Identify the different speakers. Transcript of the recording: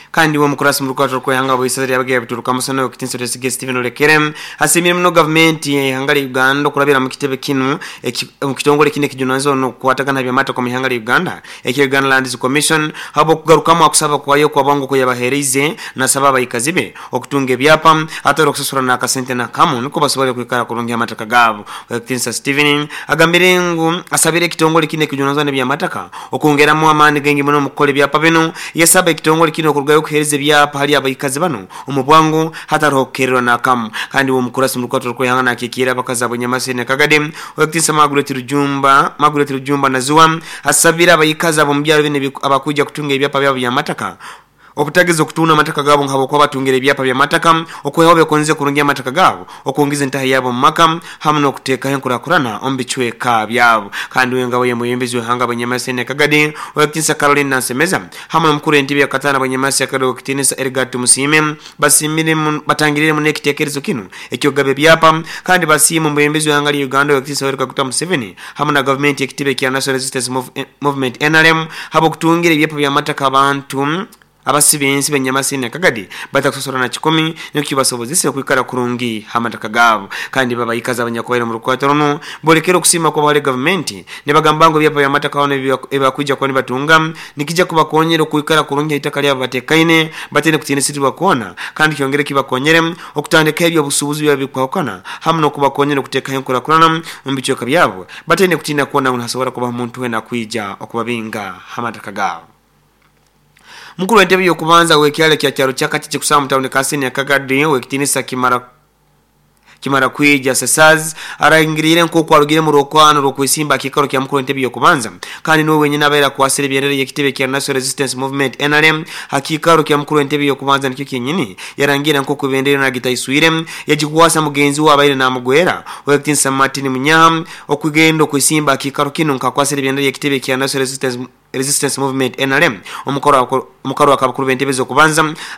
Speaker 1: kandi wo mukurasi mu rukwato rwo yanga boyisari yabagiye bituruka musano yo kitinso tesige Stephen Olekerem asimye mu government hangari Uganda kurabira mu kitebe kinu mu kitongole kine kijunanzo no kwatagana byamata ko mihangari Uganda Uganda Lands Commission habo kugarukamo akusaba kwayo kwa bango ko yabaherize na sababa ikazibe okutunga byapa atoro kusura na kasente na kamu niko basobole kwikara kurungia amataka gabo kitinsa Stephen agambirengu asabire kitongole kine kijunanzo ne byamataka okungeramo amani gengi muno mukole byapa bino yasaba kitongole kino kurgayo kuhereze byapa hali abayikazi bano umubwangu hatarokerwa na kamu kandi wo mukurasi mu rukwato rwo yanga nakikira bakaza bunyamasene kagade wekitinsa Margaret Rujumba na Zuwa asabira abayikazi abo mbyaro bine abakuja kutunga ibyapa byabo byamataka obutagezo kutuna amataka gabo nkabo kwa batungire ibyapa byamataka okwehobe konze kurungia amataka gabo okungiza ntahe yabo maka hamno kuteka henkurakurana ombichweka byabo kandi wenga we muyembezi hanga abanyamasene kagade wekitinsa Caroline Nasemeza hamno mukuru entibi yakatana abanyamasi yakado kitinisa Ergatu Musime basimire batangirire mu nekitekerezo kinu ekyo gabe byapa kandi basimu muyembezi hanga li Uganda wekitinsa wereka kutamu 7 hamna government ekitibe kya National Resistance Movement NRM habo kutungire ibyapa byamataka abantu abasibensi benyamasine kagadi batakusora na 10 nyokibasobozise kwikara kurungi hamataka gabo kandi babayikaza abanyakwera mu rukwato runo bolekero kusima kwa bale government ne bagambango byapa byamataka wane ebakuja kwa nibatunga nikija kubakonyera kwikara kurungi itakali abatekaine batene kutine situ bakona kandi kyongere kibakonyere okutandika ebyo busubuzi byabikwakana hamno kubakonyera kuteka henkura kurana mbicho kabyabo batene kutina kuona unasobora kuba umuntu wena kwija okubabinga hamataka gabo mukuru w'entebe yo kubanza wekyale kya cyaro cyakati kikusaba mutawune kasini ya Kagadi wekitinisa kimara kwija sesaz arangirire nko kwarugire mu rokwano rokwisimba kikaro kya mukuru w'entebe yo kubanza kandi no wenyine abera kwasire byerere yekitebe kya National Resistance Movement NRM hakikaro kya mukuru w'entebe yo kubanza nicyo kinyini yarangira nko kubendera na gitayiswire yagikuwasa mugenzi w'abaire na mugwera wekitinisa Martin Munyam okugendo kwisimba kikaro kino nkakwasire byerere yekitebe kya National Resistance Movement NRM umukoro wa kabukuru b'entebe zo kubanza